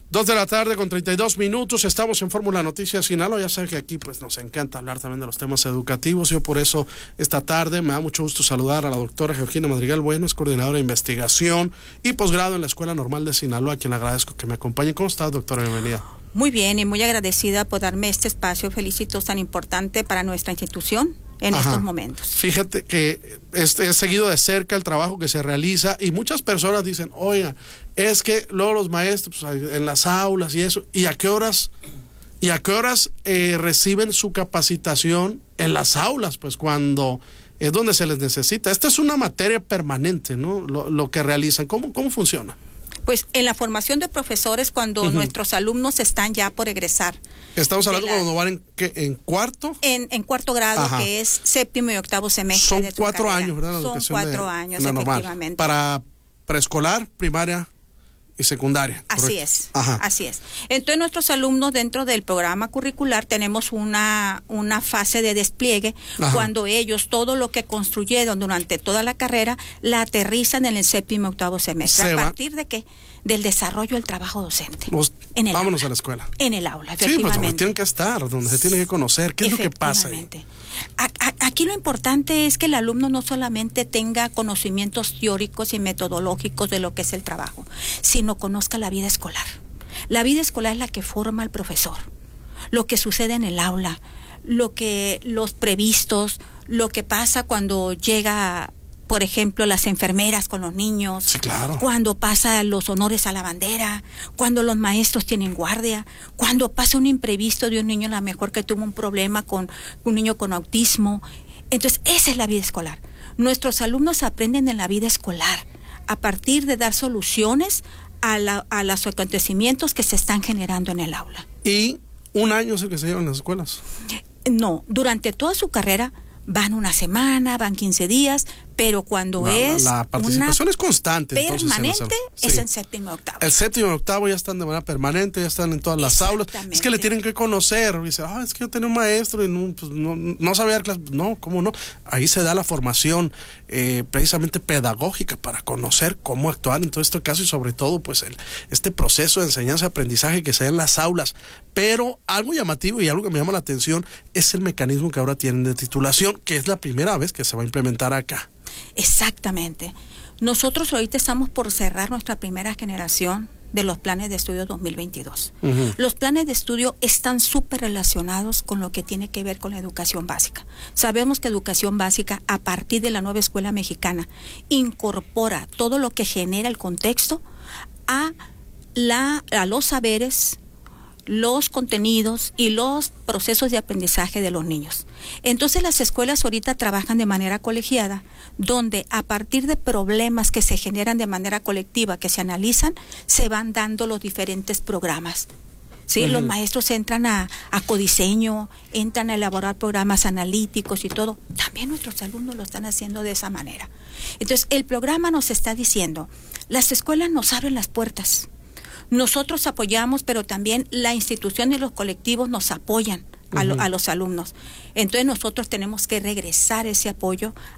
2:32 p.m. Estamos en Fórmula Noticias Sinaloa. Ya saben que aquí pues nos encanta hablar también de los temas educativos. Yo por eso esta tarde me da mucho gusto saludar a la doctora Georgina Madrigal Bueno, es coordinadora de investigación y posgrado en la Escuela Normal de Sinaloa, a quien le agradezco que me acompañe. ¿Cómo estás, doctora? Bienvenida. Muy bien y muy agradecida por darme este espacio. Felicito tan importante para nuestra institución en estos momentos. Fíjate que he seguido de cerca el trabajo que se realiza y muchas personas dicen, oiga, es que luego los maestros pues, en las aulas y eso, ¿y a qué horas reciben su capacitación en las aulas? Pues cuando es donde se les necesita. Esta es una materia permanente, ¿no? Lo que realizan. ¿Cómo funciona? Pues en la formación de profesores, cuando nuestros alumnos están ya por egresar. Estamos hablando cuando van en cuarto. En cuarto grado, que es séptimo y octavo semestre. Son de 4 carrera. años, ¿verdad? Son 4 años, efectivamente. Para preescolar, primaria y secundaria. Así es, así es. Entonces nuestros alumnos dentro del programa curricular tenemos una fase de despliegue cuando ellos todo lo que construyeron durante toda la carrera la aterrizan en el séptimo y octavo semestre. ¿A partir de qué? Del desarrollo del trabajo docente. Vámonos a la escuela. En el aula, efectivamente. Sí, pues donde tienen que estar, donde se tienen que conocer. ¿Qué es lo que pasa ahí? Aquí lo importante es que el alumno no solamente tenga conocimientos teóricos y metodológicos de lo que es el trabajo, sino conozca la vida escolar. La vida escolar es la que forma al profesor. Lo que sucede en el aula, los previstos, lo que pasa cuando llega, por ejemplo, las enfermeras con los niños, sí, claro. Cuando pasa los honores a la bandera, cuando los maestros tienen guardia, cuando pasa un imprevisto de un niño, a lo mejor que tuvo un problema con un niño con autismo. Entonces, esa es la vida escolar. Nuestros alumnos aprenden en la vida escolar a partir de dar soluciones a los acontecimientos que se están generando en el aula. ¿Y un año es el que se lleva en las escuelas? No, durante toda su carrera van una semana, van 15 días, pero cuando la participación es constante. Permanente, entonces, es en séptimo y octavo. El séptimo y octavo ya están de manera permanente, ya están en todas las aulas. Es que le tienen que conocer. Dice, es que yo tenía un maestro y no sabía dar clases. No, ¿cómo no? Ahí se da la formación precisamente pedagógica para conocer cómo actuar en todo este caso y sobre todo pues este proceso de enseñanza-aprendizaje que se da en las aulas. Pero algo llamativo y algo que me llama la atención es el mecanismo que ahora tienen de titulación, que es la primera vez que se va a implementar acá. Exactamente. Nosotros ahorita estamos por cerrar nuestra primera generación de los planes de estudio 2022. Los planes de estudio están súper relacionados con lo que tiene que ver con la educación básica. Sabemos que educación básica, a partir de la nueva escuela mexicana, incorpora todo lo que genera el contexto a los saberes, los contenidos y los procesos de aprendizaje de los niños. Entonces las escuelas ahorita trabajan de manera colegiada, donde a partir de problemas que se generan de manera colectiva, que se analizan, se van dando los diferentes programas. ¿Sí? Los maestros entran a codiseño, entran a elaborar programas analíticos y todo. También nuestros alumnos lo están haciendo de esa manera. Entonces el programa nos está diciendo, las escuelas nos abren las puertas. Nosotros apoyamos, pero también la institución y los colectivos nos apoyan a los alumnos. Entonces nosotros tenemos que regresar ese apoyo